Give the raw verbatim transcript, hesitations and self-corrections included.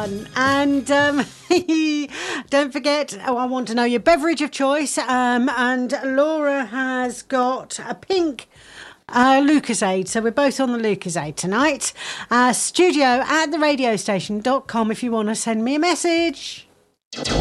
fun. And um, don't forget, oh, I want to know your beverage of choice. Um, and Laura has got a pink uh, Lucasade. So we're both on the Lucasade tonight. Uh, studio at the radio station dot com if you want to send me a message.